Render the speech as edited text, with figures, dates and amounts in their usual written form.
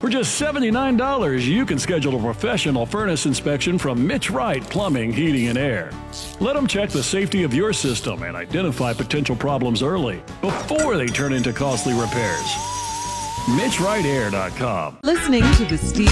For just $79, you can schedule a professional furnace inspection from Mitch Wright Plumbing, Heating, and Air. Let them check the safety of your system and identify potential problems early before they turn into costly repairs. MitchWrightAir.com. Listening to the Steve